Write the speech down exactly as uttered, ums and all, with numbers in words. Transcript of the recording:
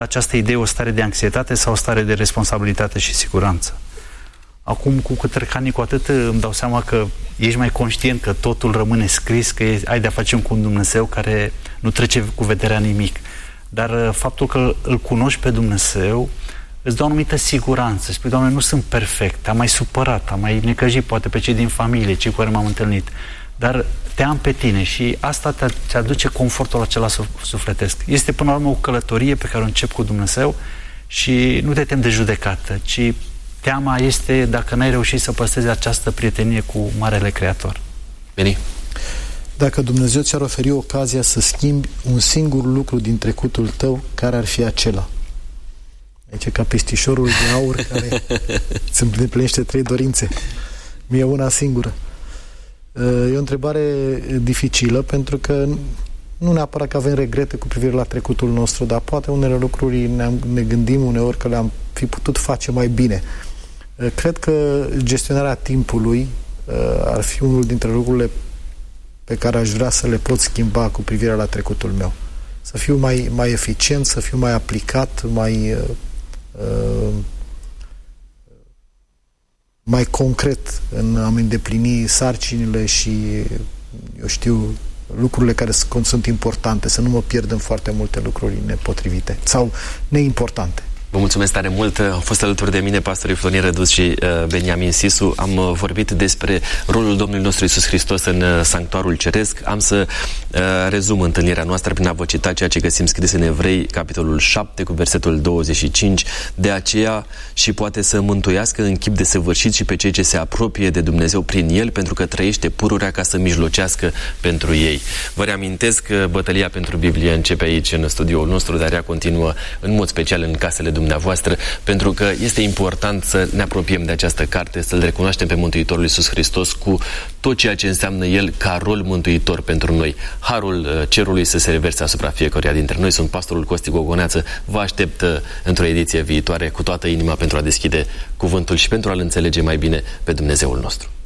Această idee o stare de anxietate sau o stare de responsabilitate și siguranță. Acum, cu cât trec anii, cu atât îmi dau seama că ești mai conștient că totul rămâne scris, că ai de-a face cu un Dumnezeu care nu trece cu vederea nimic. Dar faptul că îl cunoști pe Dumnezeu îți dă o anumită siguranță. Spui, Doamne, nu sunt perfect, am mai supărat, am mai necăjit poate pe cei din familie, cei cu care m-am întâlnit, dar te am pe tine și asta te, te aduce confortul acela sufletesc. Este până la urmă o călătorie pe care o încep cu Dumnezeu și nu te temi de judecată, ci teama este dacă n-ai reușit să păstrezi această prietenie cu Marele Creator. Bine. Dacă Dumnezeu ți-ar oferi ocazia să schimbi un singur lucru din trecutul tău, care ar fi acela? Aici ca pestișorul de aur care îți îndeplinește trei dorințe. Mie una singură. E o întrebare dificilă, pentru că nu neapărat că avem regrete cu privire la trecutul nostru, dar poate unele lucruri ne, ne gândim uneori că le-am fi putut face mai bine. Cred că gestionarea timpului ar fi unul dintre lucrurile pe care aș vrea să le pot schimba cu privire la trecutul meu. Să fiu mai, mai eficient, să fiu mai aplicat, mai uh, mai concret în a-mi îndeplini sarcinile și, eu știu, lucrurile care sunt importante, să nu mă pierd în foarte multe lucruri nepotrivite sau neimportante. Vă mulțumesc tare mult. Au fost alături de mine pastorii Florin Răduț și uh, Beniamin Sisu. Am uh, vorbit despre rolul Domnului nostru Iisus Hristos în uh, sanctuarul ceresc. Am să uh, rezum întâlnirea noastră prin a vă cita ceea ce găsim scris în Evrei, capitolul șapte, cu versetul douăzeci și cinci. De aceea și poate să mântuiască în chip desăvârșit și pe cei ce se apropie de Dumnezeu prin El, pentru că trăiește pururea ca să mijlocească pentru ei. Vă reamintesc că bătălia pentru Biblie începe aici în studioul nostru, dar ea continuă în mod special în casele dumneavoastră, pentru că este important să ne apropiem de această carte, să-L recunoaștem pe Mântuitorul Iisus Hristos cu tot ceea ce înseamnă El ca rol mântuitor pentru noi. Harul cerului să se reverse asupra fiecăruia dintre noi. Sunt pastorul Costi Gogoneață. Vă aștept într-o ediție viitoare cu toată inima pentru a deschide cuvântul și pentru a-L înțelege mai bine pe Dumnezeul nostru.